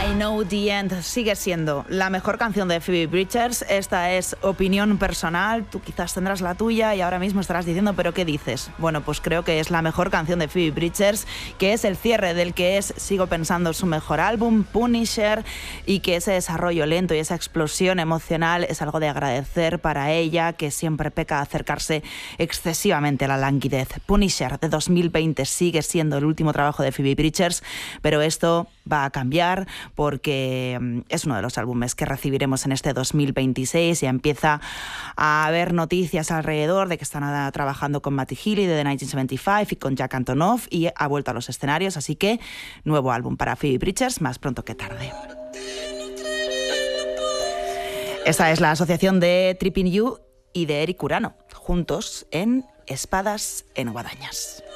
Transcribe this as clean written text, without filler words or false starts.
I Know the End sigue siendo la mejor canción de Phoebe Bridgers. Esta es opinión personal, tú quizás tendrás la tuya y ahora mismo estarás diciendo, ¿pero qué dices? Bueno, pues creo que es la mejor canción de Phoebe Bridgers, que es el cierre del que es, sigo pensando, su mejor álbum, Punisher, y que ese desarrollo lento y esa explosión emocional es algo de agradecer para ella, que siempre peca de acercarse excesivamente a la languidez. Punisher de 2020 sigue siendo el último trabajo de Phoebe Bridgers, pero esto va a cambiar porque es uno de los álbumes que recibiremos en este 2026. Ya empieza a haber noticias alrededor de que están trabajando con Matty Healy de The 1975 y con Jack Antonoff, y ha vuelto a los escenarios, así que nuevo álbum para Phoebe Bridgers más pronto que tarde. Esta es la asociación de Tripping You y de Eric Urano, juntos en Espadas en Guadañas.